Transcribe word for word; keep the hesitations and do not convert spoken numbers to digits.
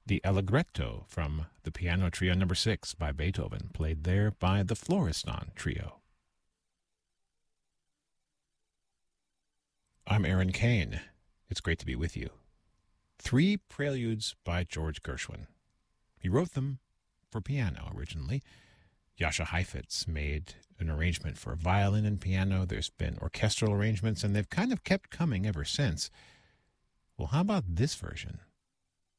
the Allegretto from the Piano Trio Number six by Beethoven, played there by the Florestan Trio. I'm Aaron Kane. It's great to be with you. Three Preludes by George Gershwin. He wrote them for piano originally. Jascha Heifetz made an arrangement for violin and piano. There's been orchestral arrangements, and they've kind of kept coming ever since. Well, how about this version?